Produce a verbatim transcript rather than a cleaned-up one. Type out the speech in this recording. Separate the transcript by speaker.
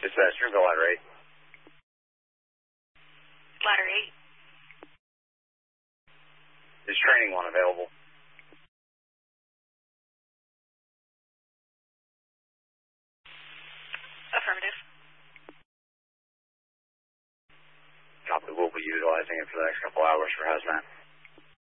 Speaker 1: Dispatch, Greenville Ladder eight.
Speaker 2: Ladder eight.
Speaker 1: Is training one available?
Speaker 2: Affirmative.
Speaker 1: Copy, we'll be utilizing it for the next couple hours for hazmat.